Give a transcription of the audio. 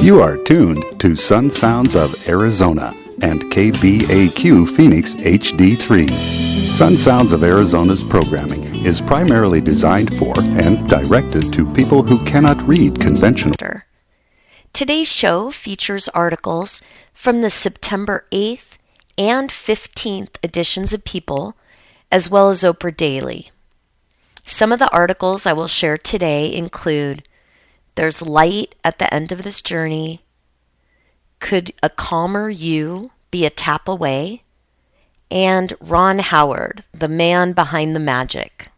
You are tuned to Sun Sounds of Arizona and KBAQ Phoenix HD3. Sun Sounds of Arizona's programming is primarily designed for and directed to people who cannot read conventional. Today's show features articles from the September 8th and 15th editions of People, as well as Oprah Daily. Some of the articles I will share today include There's Light at the End of This Journey, Could a Calmer You Be a Tap Away, and Ron Howard, the man behind the magic.